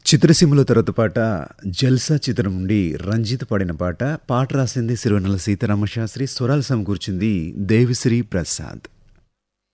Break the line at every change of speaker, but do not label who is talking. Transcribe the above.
చిత్రసీమలో తర్వాత పాట 'జల్సా' చిత్రం నుండి రంజిత్ పాడిన పాట. పాట రాసింది సిరివెన్నెల సీతారామ శాస్త్రి, స్వరాలు సమకూర్చింది దేవిశ్రీ ప్రసాద్.